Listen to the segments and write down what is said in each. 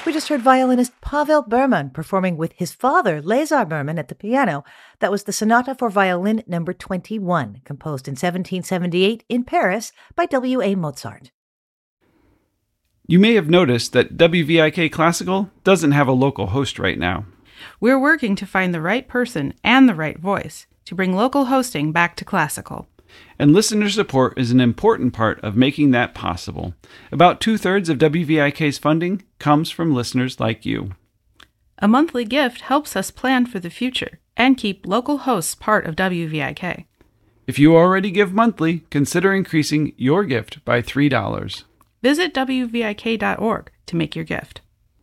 We just heard violinist Pavel Berman performing with his father, Lazar Berman, at the piano. That was the Sonata for Violin No. 21, composed in 1778 in Paris by W.A. Mozart. You may have noticed that WVIK Classical doesn't have a local host right now. We're working to find the right person and the right voice to bring local hosting back to classical. And listener support is an important part of making that possible. About 2/3 of WVIK's funding comes from listeners like you. A monthly gift helps us plan for the future and keep local hosts part of WVIK. If you already give monthly, consider increasing your gift by $3. Visit WVIK.org to make your gift.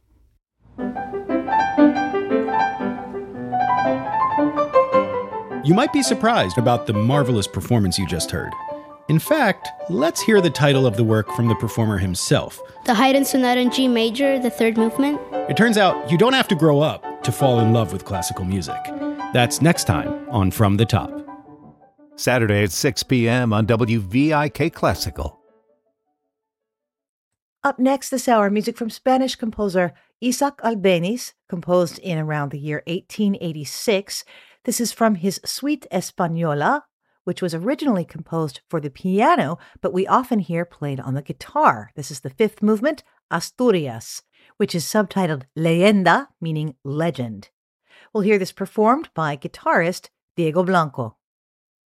You might be surprised about the marvelous performance you just heard. In fact, let's hear the title of the work from the performer himself. The Haydn Sonata in G Major, the third movement. It turns out you don't have to grow up to fall in love with classical music. That's next time on From the Top. Saturday at 6 p.m. on WVIK Classical. Up next this hour, music from Spanish composer Isaac Albéniz, composed in around the year 1886. This is from his Suite Española, which was originally composed for the piano, but we often hear played on the guitar. This is the fifth movement, Asturias, which is subtitled Leyenda, meaning legend. We'll hear this performed by guitarist Diego Blanco.